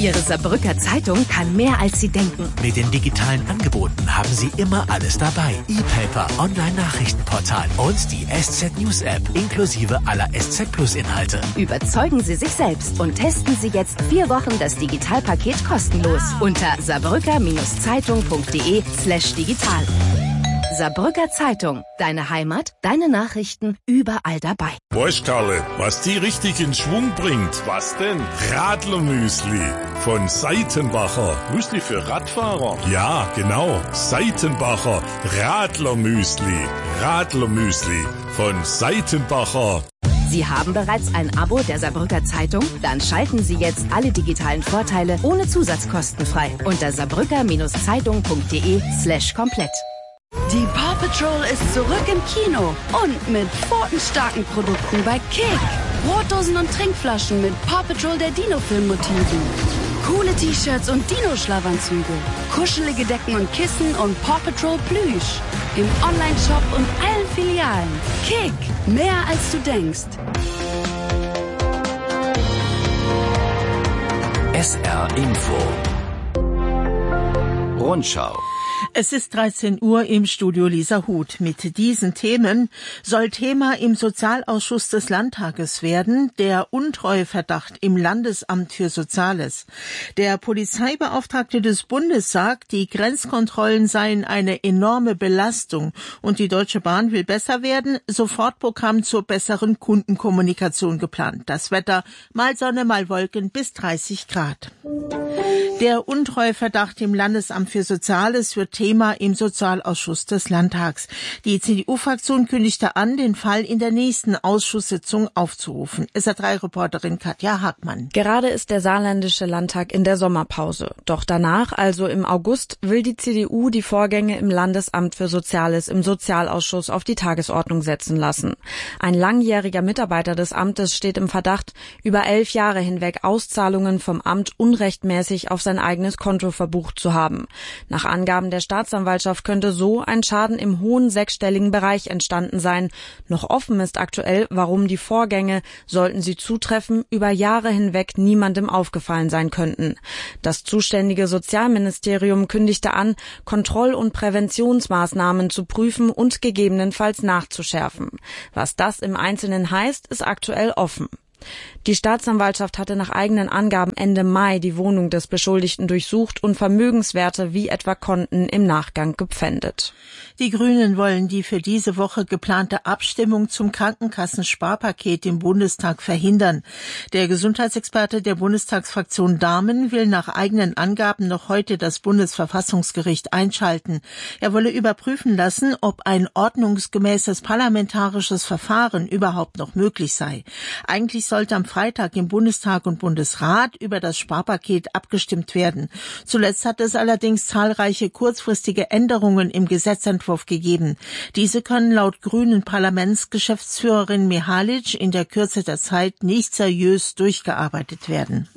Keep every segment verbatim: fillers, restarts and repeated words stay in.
Ihre Saarbrücker Zeitung kann mehr, als Sie denken. Mit den digitalen Angeboten haben Sie immer alles dabei. E-Paper, Online-Nachrichtenportal und die S Z News App inklusive aller S Z Plus Inhalte. Überzeugen Sie sich selbst und testen Sie jetzt vier Wochen das Digitalpaket kostenlos unter saarbrücker-zeitung.de slash digital. Saarbrücker Zeitung. Deine Heimat, deine Nachrichten, überall dabei. Weißt Karle, was die richtig in Schwung bringt? Was denn? Radlermüsli von Seitenbacher. Müsli für Radfahrer? Ja, genau. Seitenbacher Radlermüsli. Radlermüsli von Seitenbacher. Sie haben bereits ein Abo der Saarbrücker Zeitung? Dann schalten Sie jetzt alle digitalen Vorteile ohne Zusatzkosten frei unter saarbrücker-zeitung.de slash komplett. Die Paw Patrol ist zurück im Kino und mit pfotenstarken Produkten bei Kick. Brotdosen und Trinkflaschen mit Paw Patrol der Dino-Film-Motiven. Coole T-Shirts und Dino-Schlafanzüge. Kuschelige Decken und Kissen und Paw Patrol Plüsch. Im Online-Shop und allen Filialen. Kick, mehr als du denkst. S R Info Rundschau. Es ist dreizehn Uhr im Studio Lisa Huth. Mit diesen Themen soll Thema im Sozialausschuss des Landtages werden, der Untreueverdacht im Landesamt für Soziales. Der Polizeibeauftragte des Bundes sagt, die Grenzkontrollen seien eine enorme Belastung und die Deutsche Bahn will besser werden. Sofortprogramm zur besseren Kundenkommunikation geplant. Das Wetter, mal Sonne, mal Wolken bis dreißig Grad. Der Untreueverdacht im Landesamt für Soziales wird Thema im Sozialausschuss des Landtags. Die C D U-Fraktion kündigte an, den Fall in der nächsten Ausschusssitzung aufzurufen. S R drei Reporterin Katja Hartmann. Gerade ist der saarländische Landtag in der Sommerpause. Doch danach, also im August, will die C D U die Vorgänge im Landesamt für Soziales im Sozialausschuss auf die Tagesordnung setzen lassen. Ein langjähriger Mitarbeiter des Amtes steht im Verdacht, über elf Jahre hinweg Auszahlungen vom Amt unrechtmäßig auf sein eigenes Konto verbucht zu haben. Nach Angaben der Staatsanwaltschaft könnte so ein Schaden im hohen sechsstelligen Bereich entstanden sein. Noch offen ist aktuell, warum die Vorgänge, sollten sie zutreffen, über Jahre hinweg niemandem aufgefallen sein könnten. Das zuständige Sozialministerium kündigte an, Kontroll- und Präventionsmaßnahmen zu prüfen und gegebenenfalls nachzuschärfen. Was das im Einzelnen heißt, ist aktuell offen. Die Staatsanwaltschaft hatte nach eigenen Angaben Ende Mai die Wohnung des Beschuldigten durchsucht und Vermögenswerte wie etwa Konten im Nachgang gepfändet. Die Grünen wollen die für diese Woche geplante Abstimmung zum Krankenkassensparpaket im Bundestag verhindern. Der Gesundheitsexperte der Bundestagsfraktion Dahmen will nach eigenen Angaben noch heute das Bundesverfassungsgericht einschalten. Er wolle überprüfen lassen, ob ein ordnungsgemäßes parlamentarisches Verfahren überhaupt noch möglich sei. Eigentlich sollte am Freitag im Bundestag und Bundesrat über das Sparpaket abgestimmt werden. Zuletzt hat es allerdings zahlreiche kurzfristige Änderungen im Gesetzentwurf gegeben. Diese können laut grünen Parlamentsgeschäftsführerin Mihalic in der Kürze der Zeit nicht seriös durchgearbeitet werden.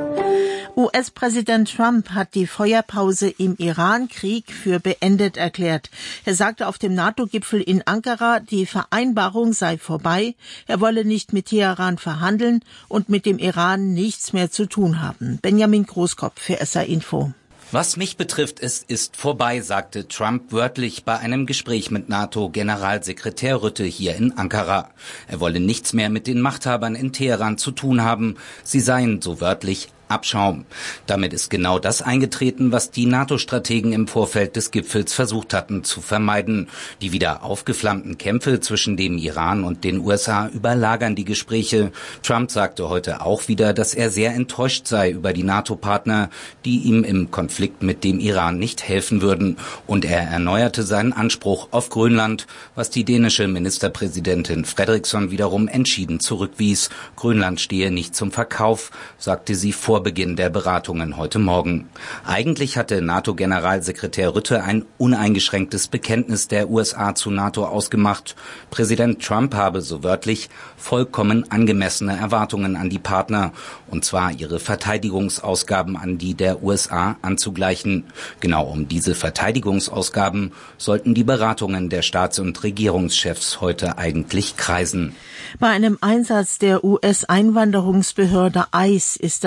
U S-Präsident Trump hat die Feuerpause im Iran-Krieg für beendet erklärt. Er sagte auf dem NATO-Gipfel in Ankara, die Vereinbarung sei vorbei, er wolle nicht mit Teheran verhandeln und mit dem Iran nichts mehr zu tun haben. Benjamin Großkopf für S R Info. Was mich betrifft, es ist vorbei, sagte Trump wörtlich bei einem Gespräch mit NATO-Generalsekretär Rutte hier in Ankara. Er wolle nichts mehr mit den Machthabern in Teheran zu tun haben. Sie seien, so wörtlich, Abschaum. Damit ist genau das eingetreten, was die NATO-Strategen im Vorfeld des Gipfels versucht hatten zu vermeiden. Die wieder aufgeflammten Kämpfe zwischen dem Iran und den U S A überlagern die Gespräche. Trump sagte heute auch wieder, dass er sehr enttäuscht sei über die NATO-Partner, die ihm im Konflikt mit dem Iran nicht helfen würden. Und er erneuerte seinen Anspruch auf Grönland, was die dänische Ministerpräsidentin Fredriksson wiederum entschieden zurückwies. Grönland stehe nicht zum Verkauf, sagte sie vor Beginn der Beratungen heute Morgen. Eigentlich hatte NATO-Generalsekretär Rutte ein uneingeschränktes Bekenntnis der U S A zu NATO ausgemacht. Präsident Trump habe, so wörtlich, vollkommen angemessene Erwartungen an die Partner, und zwar ihre Verteidigungsausgaben an die der U S A anzugleichen. Genau um diese Verteidigungsausgaben sollten die Beratungen der Staats- und Regierungschefs heute eigentlich kreisen. Bei einem Einsatz der U S-Einwanderungsbehörde I C E ist erneut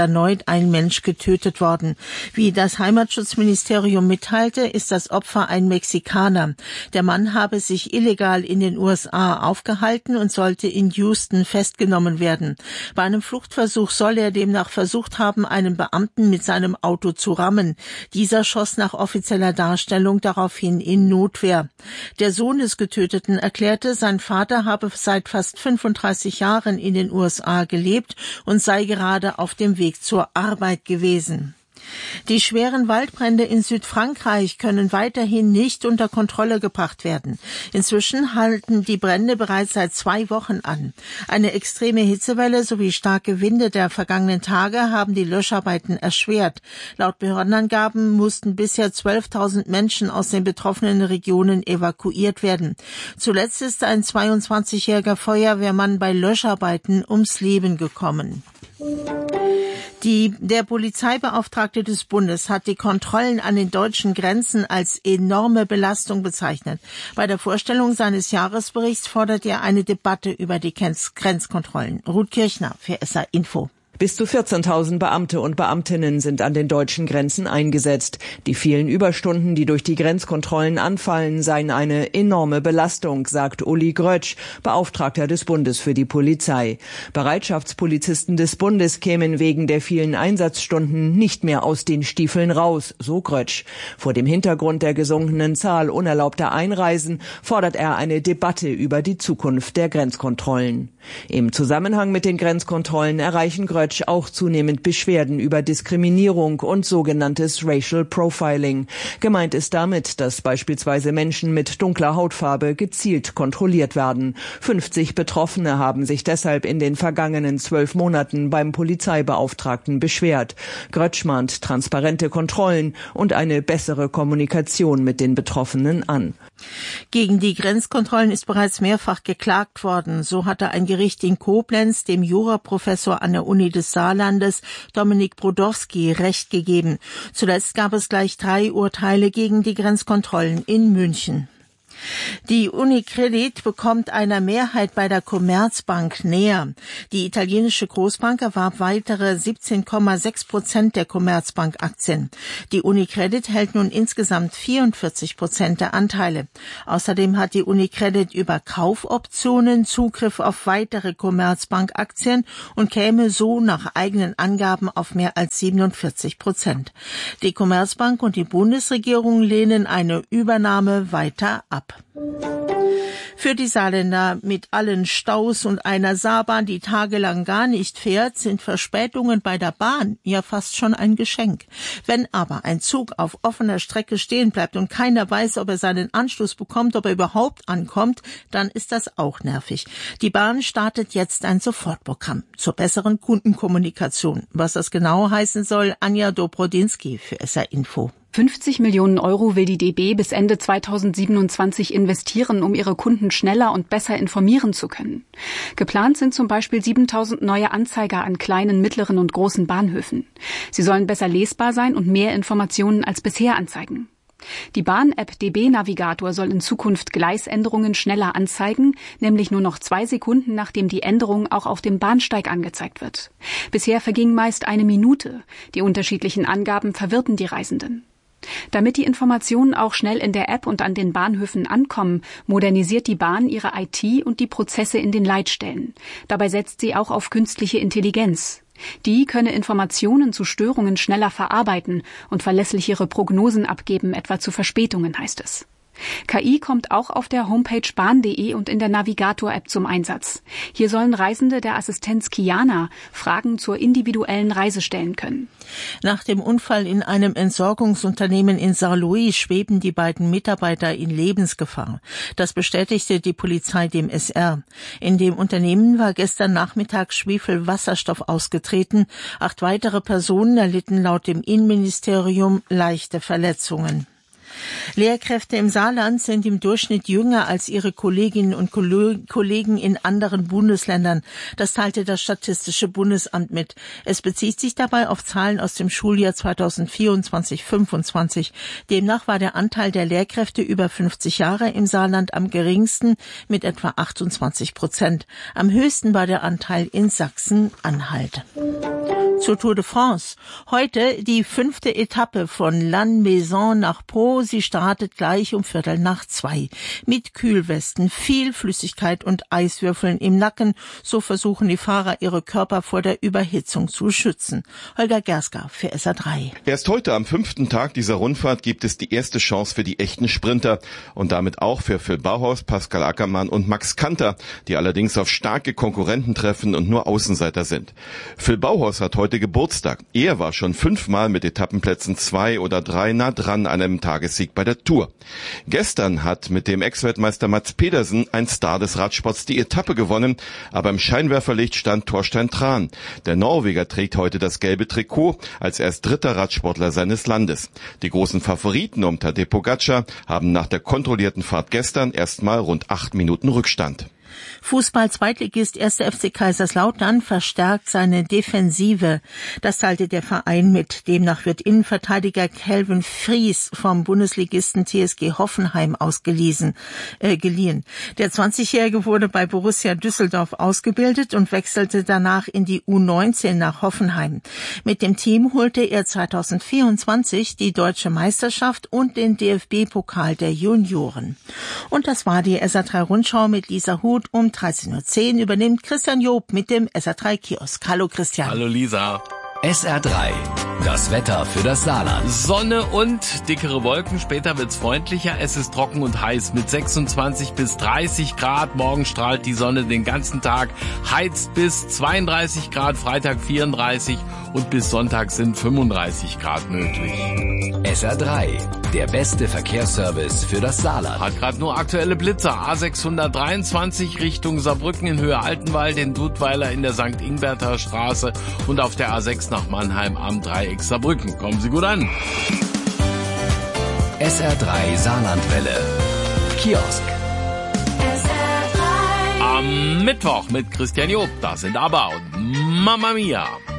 ein Mensch getötet worden. Wie das Heimatschutzministerium mitteilte, ist das Opfer ein Mexikaner. Der Mann habe sich illegal in den U S A aufgehalten und sollte in Houston festgenommen werden. Bei einem Fluchtversuch soll er demnach versucht haben, einen Beamten mit seinem Auto zu rammen. Dieser schoss nach offizieller Darstellung daraufhin in Notwehr. Der Sohn des Getöteten erklärte, sein Vater habe seit fast fünfunddreißig Jahren in den U S A gelebt und sei gerade auf dem Weg zur Arbeit gewesen. Die schweren Waldbrände in Südfrankreich können weiterhin nicht unter Kontrolle gebracht werden. Inzwischen halten die Brände bereits seit zwei Wochen an. Eine extreme Hitzewelle sowie starke Winde der vergangenen Tage haben die Löscharbeiten erschwert. Laut Behördenangaben mussten bisher zwölftausend Menschen aus den betroffenen Regionen evakuiert werden. Zuletzt ist ein zweiundzwanzigjähriger Feuerwehrmann bei Löscharbeiten ums Leben gekommen. Die, der Polizeibeauftragte des Bundes hat die Kontrollen an den deutschen Grenzen als enorme Belastung bezeichnet. Bei der Vorstellung seines Jahresberichts fordert er eine Debatte über die Grenzkontrollen. Ruth Kirchner für S R Info. Bis zu vierzehntausend Beamte und Beamtinnen sind an den deutschen Grenzen eingesetzt. Die vielen Überstunden, die durch die Grenzkontrollen anfallen, seien eine enorme Belastung, sagt Uli Grötsch, Beauftragter des Bundes für die Polizei. Bereitschaftspolizisten des Bundes kämen wegen der vielen Einsatzstunden nicht mehr aus den Stiefeln raus, so Grötsch. Vor dem Hintergrund der gesunkenen Zahl unerlaubter Einreisen fordert er eine Debatte über die Zukunft der Grenzkontrollen. Im Zusammenhang mit den Grenzkontrollen erreichen Grötsch auch zunehmend Beschwerden über Diskriminierung und sogenanntes Racial Profiling. Gemeint ist damit, dass beispielsweise Menschen mit dunkler Hautfarbe gezielt kontrolliert werden. fünfzig Betroffene haben sich deshalb in den vergangenen zwölf Monaten beim Polizeibeauftragten beschwert. Grötsch mahnt transparente Kontrollen und eine bessere Kommunikation mit den Betroffenen an. Gegen die Grenzkontrollen ist bereits mehrfach geklagt worden. So hatte ein Gericht in Koblenz dem Juraprofessor an der Uni des Saarlandes, Dominik Brodowski, Recht gegeben. Zuletzt gab es gleich drei Urteile gegen die Grenzkontrollen in München. Die Unicredit bekommt einer Mehrheit bei der Commerzbank näher. Die italienische Großbank erwarb weitere siebzehn Komma sechs Prozent der Commerzbank-Aktien. Die Unicredit hält nun insgesamt vierundvierzig Prozent der Anteile. Außerdem hat die Unicredit über Kaufoptionen Zugriff auf weitere Commerzbank-Aktien und käme so nach eigenen Angaben auf mehr als siebenundvierzig Prozent. Die Commerzbank und die Bundesregierung lehnen eine Übernahme weiter ab. Für die Saarländer mit allen Staus und einer Saarbahn, die tagelang gar nicht fährt, sind Verspätungen bei der Bahn ja fast schon ein Geschenk. Wenn aber ein Zug auf offener Strecke stehen bleibt und keiner weiß, ob er seinen Anschluss bekommt, ob er überhaupt ankommt, dann ist das auch nervig. Die Bahn startet jetzt ein Sofortprogramm zur besseren Kundenkommunikation. Was das genau heißen soll, Anja Dobrodinsky für S R Info. fünfzig Millionen Euro will die D B bis Ende zweitausendsiebenundzwanzig investieren, um ihre Kunden schneller und besser informieren zu können. Geplant sind zum Beispiel siebentausend neue Anzeiger an kleinen, mittleren und großen Bahnhöfen. Sie sollen besser lesbar sein und mehr Informationen als bisher anzeigen. Die Bahn-App D B Navigator soll in Zukunft Gleisänderungen schneller anzeigen, nämlich nur noch zwei Sekunden, nachdem die Änderung auch auf dem Bahnsteig angezeigt wird. Bisher verging meist eine Minute. Die unterschiedlichen Angaben verwirrten die Reisenden. Damit die Informationen auch schnell in der App und an den Bahnhöfen ankommen, modernisiert die Bahn ihre I T und die Prozesse in den Leitstellen. Dabei setzt sie auch auf künstliche Intelligenz. Die könne Informationen zu Störungen schneller verarbeiten und verlässlichere Prognosen abgeben, etwa zu Verspätungen, heißt es. K I kommt auch auf der Homepage bahn punkt de und in der Navigator-App zum Einsatz. Hier sollen Reisende der Assistenz Kiana Fragen zur individuellen Reise stellen können. Nach dem Unfall in einem Entsorgungsunternehmen in Saarlouis schweben die beiden Mitarbeiter in Lebensgefahr. Das bestätigte die Polizei dem S R. In dem Unternehmen war gestern Nachmittag Schwefelwasserstoff ausgetreten. Acht weitere Personen erlitten laut dem Innenministerium leichte Verletzungen. Lehrkräfte im Saarland sind im Durchschnitt jünger als ihre Kolleginnen und Kollegen in anderen Bundesländern. Das teilte das Statistische Bundesamt mit. Es bezieht sich dabei auf Zahlen aus dem Schuljahr zweitausendvierundzwanzig fünfundzwanzig. Demnach war der Anteil der Lehrkräfte über fünfzig Jahre im Saarland am geringsten mit etwa achtundzwanzig Prozent. Am höchsten war der Anteil in Sachsen-Anhalt. Zur Tour de France. Heute die fünfte Etappe von Lannemezan nach Pau. Sie startet gleich um Viertel nach zwei. Mit Kühlwesten, viel Flüssigkeit und Eiswürfeln im Nacken. So versuchen die Fahrer, ihre Körper vor der Überhitzung zu schützen. Holger Gerska für S R drei. Erst heute am fünften Tag dieser Rundfahrt gibt es die erste Chance für die echten Sprinter. Und damit auch für Phil Bauhaus, Pascal Ackermann und Max Kanter, die allerdings auf starke Konkurrenten treffen und nur Außenseiter sind. Phil Bauhaus hat heute Geburtstag. Er war schon fünfmal mit Etappenplätzen zwei oder drei nah dran an einem Tagessieg bei der Tour. Gestern hat mit dem Ex-Weltmeister Mats Pedersen ein Star des Radsports die Etappe gewonnen, aber im Scheinwerferlicht stand Thorstein Tran. Der Norweger trägt heute das gelbe Trikot als erst dritter Radsportler seines Landes. Die großen Favoriten um Tadej Pogačar haben nach der kontrollierten Fahrt gestern erstmal rund acht Minuten Rückstand. Fußball-Zweitligist erster F C Kaiserslautern verstärkt seine Defensive. Das teilte der Verein mit. Demnach wird Innenverteidiger Calvin Fries vom Bundesligisten T S G Hoffenheim ausgeliehen. Äh, geliehen. Der zwanzigjährige wurde bei Borussia Düsseldorf ausgebildet und wechselte danach in die U neunzehn nach Hoffenheim. Mit dem Team holte er zweitausendvierundzwanzig die deutsche Meisterschaft und den D F B-Pokal der Junioren. Und das war die S R drei Rundschau mit Lisa Huth. Um dreizehn Uhr zehn übernimmt Christian Job mit dem S R drei Kiosk. Hallo Christian. Hallo Lisa. S R drei, das Wetter für das Saarland. Sonne und dickere Wolken, später wird's freundlicher. Es ist trocken und heiß mit sechsundzwanzig bis dreißig Grad. Morgen strahlt die Sonne den ganzen Tag, heizt bis zweiunddreißig Grad, Freitag vierunddreißig und bis Sonntag sind fünfunddreißig Grad möglich. S R drei, der beste Verkehrsservice für das Saarland. Hat gerade nur aktuelle Blitzer. A sechshundertdreiundzwanzig Richtung Saarbrücken in Höhe Altenwald, in Dudweiler in der Sankt Ingberter Straße und auf der A sechs nach Mannheim am Dreieck Saarbrücken. Kommen Sie gut an. S R drei Saarlandwelle. Kiosk. S R drei. Am Mittwoch mit Christian Job. Da sind aber und Mamma Mia.